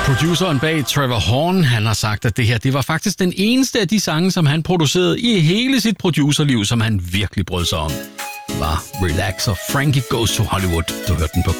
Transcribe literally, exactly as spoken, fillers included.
Produceren bag Trevor Horn, han har sagt, at det her det var faktisk den eneste af de sange, som han producerede i hele sit producerliv, som han virkelig brød sig om. Var Relax og Frankie Goes to Hollywood. Du hørte den på